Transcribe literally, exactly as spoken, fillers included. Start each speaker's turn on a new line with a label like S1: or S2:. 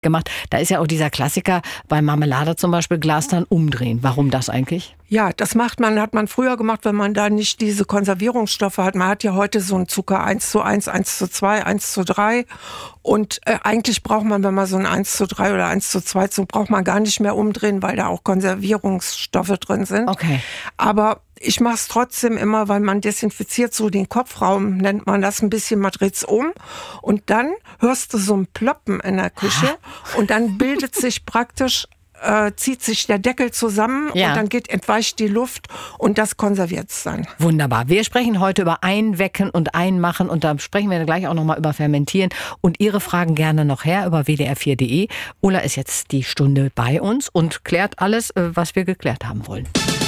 S1: gemacht. Da ist ja auch dieser Klassiker bei Marmelade zum Beispiel, Glas dann umdrehen. Warum das eigentlich?
S2: Ja, das macht man, hat man früher gemacht, wenn man da nicht diese Konservierungsstoffe hat. Man hat ja heute so einen Zucker eins zu eins, eins zu zwei, eins zu drei. Und äh, eigentlich braucht man, wenn man so ein eins zu drei oder eins zu zwei zu, braucht man gar nicht mehr umdrehen, weil da auch Konservierungsstoffe drin sind.
S1: Okay.
S2: Aber ich mache es trotzdem immer, weil man desinfiziert so den Kopfraum, nennt man das ein bisschen, man dreht's um. Und dann hörst du so ein Ploppen in der Küche und dann bildet sich praktisch Äh, zieht sich der Deckel zusammen
S1: ja.
S2: und dann geht, entweicht die Luft und das konserviert es dann.
S1: Wunderbar. Wir sprechen heute über Einwecken und Einmachen und da sprechen wir gleich auch nochmal über Fermentieren und Ihre Fragen gerne noch her über w d r vier punkt d e. Ulla ist jetzt die Stunde bei uns und klärt alles, was wir geklärt haben wollen.